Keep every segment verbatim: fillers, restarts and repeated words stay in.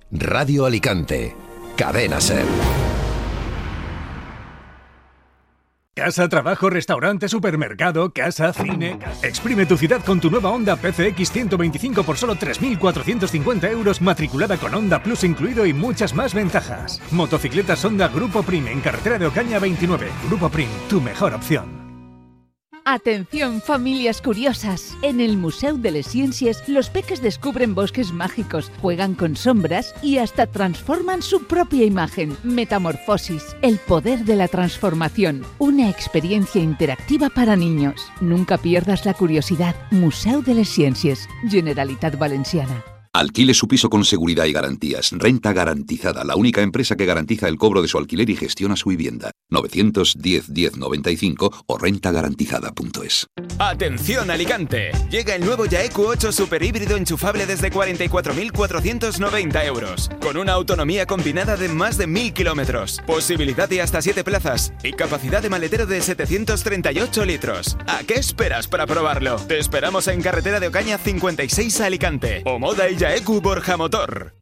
Radio Alicante. Cadena SER. Casa, trabajo, restaurante, supermercado, casa, cine... Exprime tu ciudad con tu nueva Honda P C X ciento veinticinco por solo tres mil cuatrocientos cincuenta euros, matriculada con Honda Plus incluido y muchas más ventajas. Motocicletas Honda Grupo Prim en carretera de Ocaña veintinueve. Grupo Prim, tu mejor opción. Atención, familias curiosas. En el Museu de les Ciències, los peques descubren bosques mágicos, juegan con sombras y hasta transforman su propia imagen. Metamorfosis, el poder de la transformación. Una experiencia interactiva para niños. Nunca pierdas la curiosidad. Museu de les Ciències, Generalitat Valenciana. Alquile su piso con seguridad y garantías. Renta Garantizada, la única empresa que garantiza el cobro de su alquiler y gestiona su vivienda. novecientos diez diez noventa y cinco o renta garantizada punto es. ¡Atención, Alicante! Llega el nuevo Yaeku ocho super híbrido enchufable desde cuarenta y cuatro mil cuatrocientos noventa euros. Con una autonomía combinada de más de mil kilómetros. Posibilidad de hasta siete plazas. Y capacidad de maletero de setecientos treinta y ocho litros. ¿A qué esperas para probarlo? Te esperamos en carretera de Ocaña cincuenta y seis Alicante. O Moda y Yaeku Borja Motor.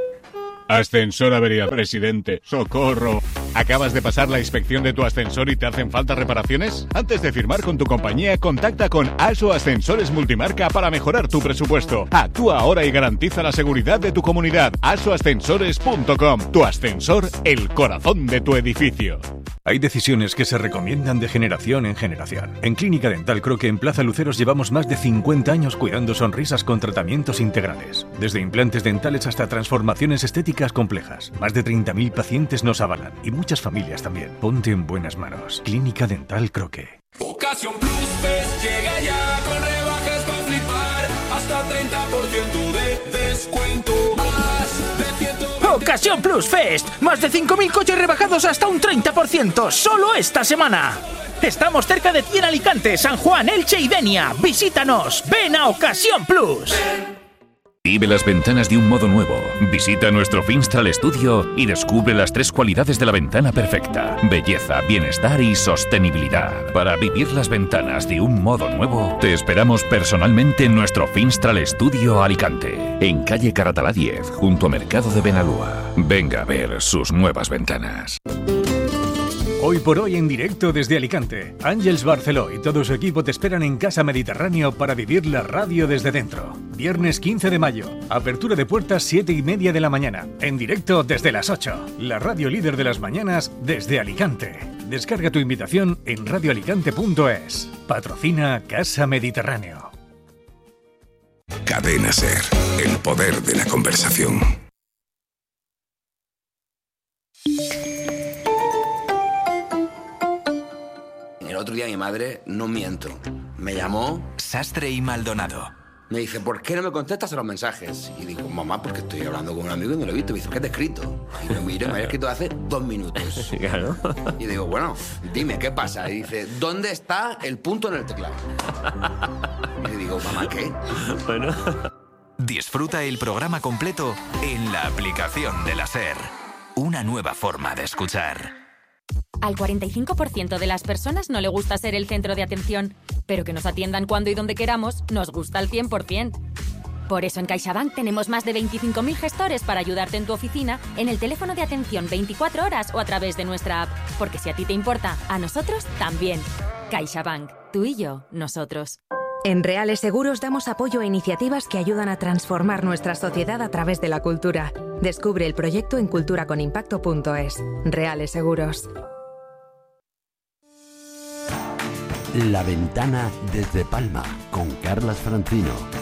Ascensor avería, presidente. ¡Socorro! ¿Acabas de pasar la inspección de tu ascensor y te hacen falta reparaciones? Antes de firmar con tu compañía, contacta con ASO Ascensores Multimarca para mejorar tu presupuesto. Actúa ahora y garantiza la seguridad de tu comunidad. aso ascensores punto com. Tu ascensor, el corazón de tu edificio. Hay decisiones que se recomiendan de generación en generación. En Clínica Dental Croque en Plaza Luceros llevamos más de cincuenta años cuidando sonrisas con tratamientos integrales. Desde implantes dentales hasta transformaciones estéticas complejas. Más de treinta mil pacientes nos avalan y muchas familias también. Ponte en buenas manos. Clínica Dental Croque. Ocasión Plus Fest llega ya con rebajas para flipar. Hasta treinta por ciento de descuento. Más de ciento veinte... Ocasión Plus Fest. Más de cinco mil coches rebajados hasta un treinta por ciento. Solo esta semana. Estamos cerca de ti en Alicante, San Juan, Elche y Denia. Visítanos. Ven a Ocasión Plus. Vive las ventanas de un modo nuevo. Visita nuestro Finstral Studio y descubre las tres cualidades de la ventana perfecta: belleza, bienestar y sostenibilidad. Para vivir las ventanas de un modo nuevo, te esperamos personalmente en nuestro Finstral Studio Alicante, en calle Caratalá diez, junto a Mercado de Benalúa. Venga a ver sus nuevas ventanas. Hoy por hoy en directo desde Alicante, Ángels Barceló y todo su equipo te esperan en Casa Mediterráneo para vivir la radio desde dentro. Viernes quince de mayo, apertura de puertas siete y media de la mañana, en directo desde las ocho. La radio líder de las mañanas desde Alicante. Descarga tu invitación en radio alicante punto es. Patrocina Casa Mediterráneo. Cadena SER, el poder de la conversación. El otro día mi madre, no miento, me llamó Sastre y Maldonado. Me dice, ¿por qué no me contestas a los mensajes? Y digo, mamá, porque estoy hablando con un amigo y no lo he visto. Me dice, ¿qué te he escrito? Y lo miro, me había escrito hace dos minutos. Claro. Y digo, bueno, dime, ¿qué pasa? Y dice, ¿dónde está el punto en el teclado? Y le digo, mamá, ¿qué? Bueno. Disfruta el programa completo en la aplicación de la SER. Una nueva forma de escuchar. Al cuarenta y cinco por ciento de las personas no le gusta ser el centro de atención, pero que nos atiendan cuando y donde queramos nos gusta al cien por ciento. Por eso en CaixaBank tenemos más de veinticinco mil gestores para ayudarte en tu oficina, en el teléfono de atención veinticuatro horas o a través de nuestra app. Porque si a ti te importa, a nosotros también. CaixaBank. Tú y yo, nosotros. En Reales Seguros damos apoyo a iniciativas que ayudan a transformar nuestra sociedad a través de la cultura. Descubre el proyecto en cultura con impacto punto es. Reales Seguros. La Ventana desde Palma, con Carlas Francino.